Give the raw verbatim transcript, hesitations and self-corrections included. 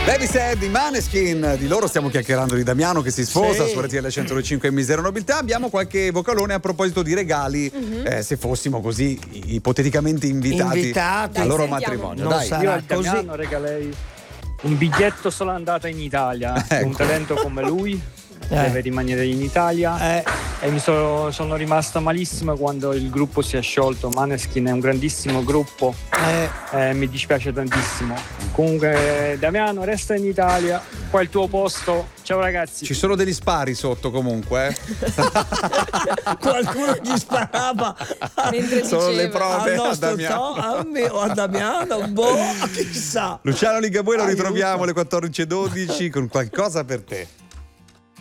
Baby Said, i Maneskin, di loro stiamo chiacchierando, di Damiano che si sposa Sì. su R T L centodue e cinque e Misera Nobiltà. Abbiamo qualche vocalone a proposito di regali, Mhm. eh, se fossimo così ipoteticamente invitati, Invitati. al loro Dai, sentiamo. matrimonio. Non Dai. sarà Io a così. Damiano regalerei un biglietto solo andata in Italia. Ecco. Un talento come lui Eh. deve rimanere in Italia. Eh, E mi so- sono rimasta malissimo quando il gruppo si è sciolto. Maneskin è un grandissimo gruppo, eh, e mi dispiace tantissimo. Comunque Damiano, resta in Italia, qua è il tuo posto. Ciao ragazzi. Ci sono degli spari sotto comunque, eh? qualcuno gli sparava Mentre Sono le diceva. prove al a nostro Damiano. to- a me o a Damiano, boh, chissà. Luciano Ligabue, lo Aiuto. ritroviamo alle quattordici e dodici con qualcosa per te.